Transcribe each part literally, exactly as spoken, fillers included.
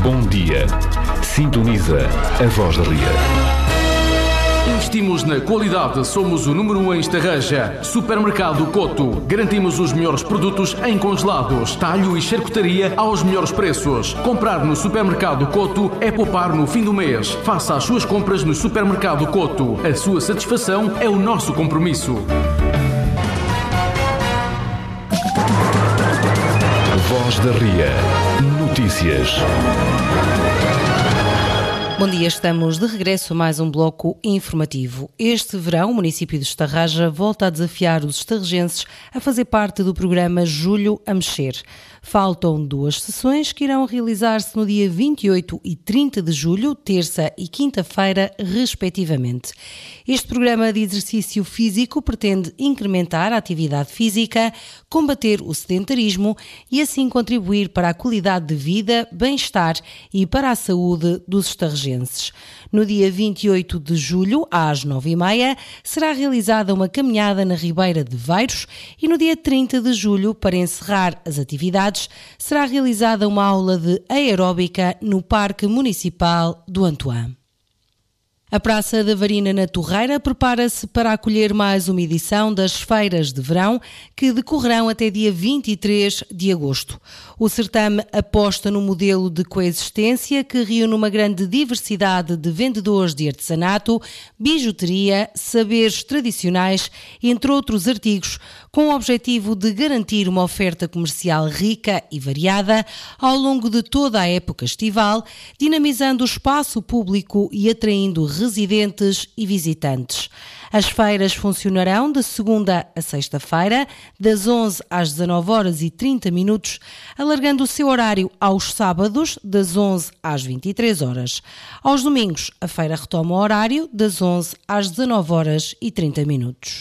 Bom dia. Sintoniza a Voz da Ria. Investimos na qualidade, somos o número um em Estarreja. Supermercado Coto. Garantimos os melhores produtos em congelados, talho e charcutaria aos melhores preços. Comprar no Supermercado Coto é poupar no fim do mês. Faça as suas compras no Supermercado Coto. A sua satisfação é o nosso compromisso. Voz da Ria. Notícias. Bom dia, estamos de regresso a mais um bloco informativo. Este verão, o município de Estarreja volta a desafiar os estarrejenses a fazer parte do programa Julho a Mexer. Faltam duas sessões que irão realizar-se no dia vinte e oito e trinta de julho, terça e quinta-feira, respectivamente. Este programa de exercício físico pretende incrementar a atividade física, combater o sedentarismo e assim contribuir para a qualidade de vida, bem-estar e para a saúde dos estarrejenses. No dia vinte e oito de julho, às nove e meia, será realizada uma caminhada na Ribeira de Veiros e no dia trinta de julho, para encerrar as atividades, será realizada uma aula de aeróbica no Parque Municipal do Antoine. A Praça da Varina na Torreira prepara-se para acolher mais uma edição das feiras de verão que decorrerão até dia vinte e três de agosto. O certame aposta no modelo de coexistência que reúne uma grande diversidade de vendedores de artesanato, bijuteria, saberes tradicionais, entre outros artigos, com o objetivo de garantir uma oferta comercial rica e variada ao longo de toda a época estival, dinamizando o espaço público e atraindo residentes e visitantes. As feiras funcionarão de segunda a sexta-feira, das onze às dezanove horas e trinta minutos, alargando o seu horário aos sábados, das onze às vinte e três horas. Aos domingos, a feira retoma o horário das onze às dezanove horas e trinta minutos.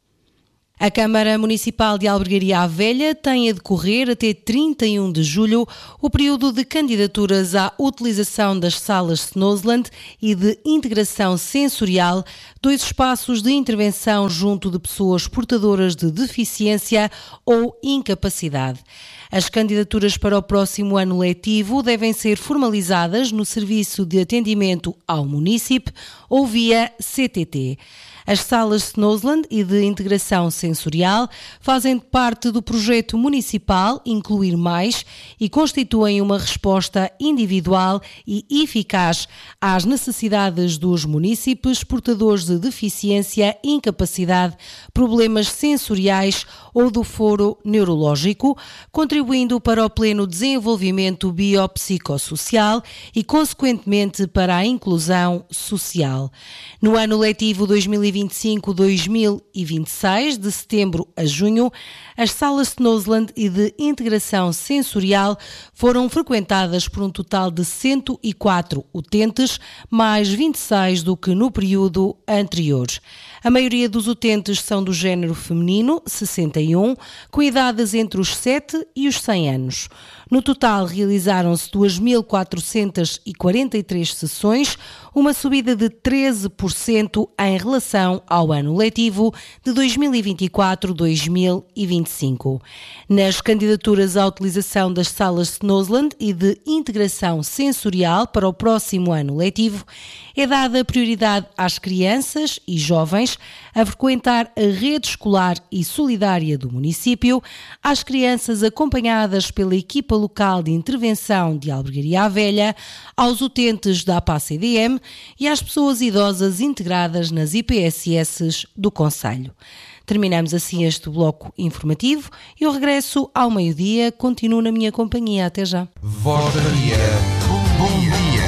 A Câmara Municipal de Albergaria à Velha tem a decorrer até trinta e um de julho o período de candidaturas à utilização das salas Snowsland e de integração sensorial, dois espaços de intervenção junto de pessoas portadoras de deficiência ou incapacidade. As candidaturas para o próximo ano letivo devem ser formalizadas no Serviço de Atendimento ao Munícipe ou via C T T. As salas Snowsland e de integração sensorial fazem parte do projeto municipal Incluir Mais e constituem uma resposta individual e eficaz às necessidades dos munícipes portadores de deficiência, incapacidade, problemas sensoriais ou do foro neurológico, contribuindo para o pleno desenvolvimento biopsicossocial e, consequentemente, para a inclusão social. No ano letivo dois mil e vinte e cinco a dois mil e vinte e seis, de setembro a junho, as salas Snowsland e de integração sensorial foram frequentadas por um total de cento e quatro utentes, mais vinte e seis do que no período anterior. A maioria dos utentes são do género feminino, sessenta e um, com idades entre os sete e os cem anos. No total, realizaram-se duas mil quatrocentas e quarenta e três sessões, uma subida de treze por cento em relação ao ano letivo de dois mil e vinte e quatro a dois mil e vinte e cinco. Nas candidaturas à utilização das salas Snowsland e de integração sensorial para o próximo ano letivo, é dada prioridade às crianças e jovens a frequentar a rede escolar e solidária do município, às crianças acompanhadas pela equipa local de intervenção de Albergaria à Velha, aos utentes da A P A C D M e às pessoas idosas integradas nas I P S S do concelho. Terminamos assim este bloco informativo e eu regresso ao meio-dia. Continuo na minha companhia. Até já. Voz da Ria. Bom dia.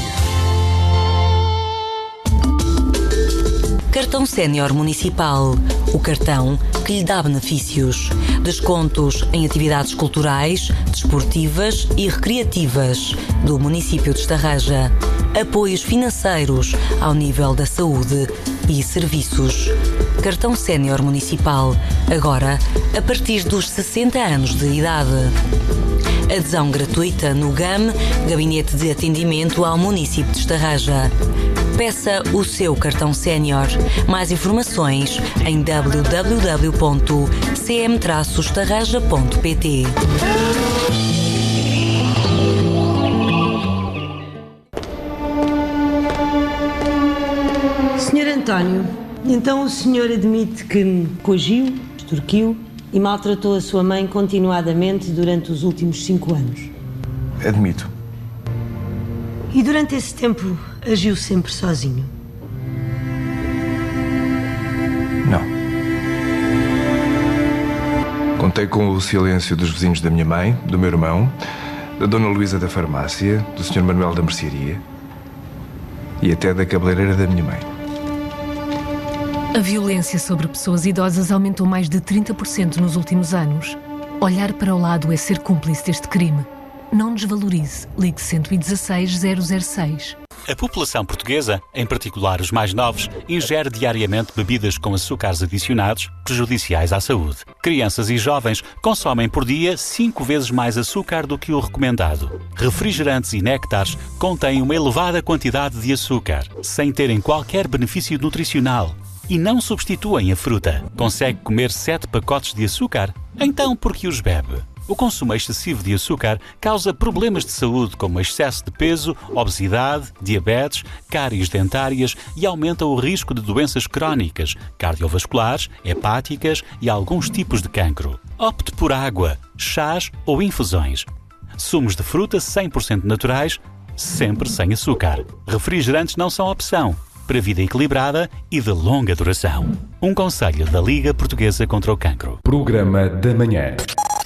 Cartão Sénior Municipal. O cartão que lhe dá benefícios. Descontos em atividades culturais, desportivas e recreativas do município de Estarreja. Apoios financeiros ao nível da saúde e serviços. Cartão Sénior Municipal. Agora, a partir dos sessenta anos de idade. Adesão gratuita no G A M, Gabinete de Atendimento ao Município de Estarreja. Peça o seu cartão sénior. Mais informações em w w w ponto c m traço estarreja ponto p t. António, então o senhor admite que me coagiu, extorquiu e maltratou a sua mãe continuadamente durante os últimos cinco anos? Admito. E durante esse tempo agiu sempre sozinho? Não. Contei com o silêncio dos vizinhos da minha mãe, do meu irmão, da Dona Luísa da farmácia, do senhor Manuel da mercearia e até da cabeleireira da minha mãe. A violência sobre pessoas idosas aumentou mais de trinta por cento nos últimos anos. Olhar para o lado é ser cúmplice deste crime. Não desvalorize. Ligue um um seis, zero zero seis. A população portuguesa, em particular os mais novos, ingere diariamente bebidas com açúcares adicionados, prejudiciais à saúde. Crianças e jovens consomem por dia cinco vezes mais açúcar do que o recomendado. Refrigerantes e néctares contêm uma elevada quantidade de açúcar, sem terem qualquer benefício nutricional. E não substituem a fruta. Consegue comer sete pacotes de açúcar? Então por que os bebe? O consumo excessivo de açúcar causa problemas de saúde como excesso de peso, obesidade, diabetes, cáries dentárias e aumenta o risco de doenças crónicas, cardiovasculares, hepáticas e alguns tipos de cancro. Opte por água, chás ou infusões. Sumos de fruta cem por cento naturais, sempre sem açúcar. Refrigerantes não são opção. Para vida equilibrada e de longa duração. Um conselho da Liga Portuguesa contra o Cancro. Programa da Manhã.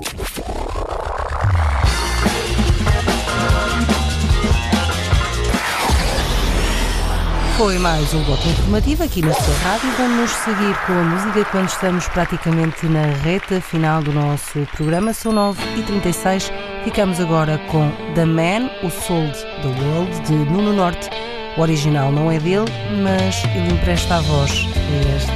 Foi mais um bloco informativo aqui na sua rádio. Vamos seguir com a música quando estamos praticamente na reta final do nosso programa. São nove e trinta e seis. Ficamos agora com The Man Who Sold the World, de Nuno Norte. O original não é dele, mas ele empresta a voz a este